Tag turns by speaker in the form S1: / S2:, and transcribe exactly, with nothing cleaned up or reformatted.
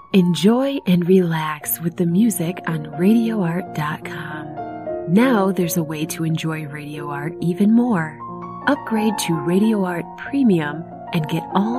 S1: Enjoy and relax with the music on radio art dot com. Now there's a way to enjoy Radio Art even more. Upgrade to Radio Art Premium and get all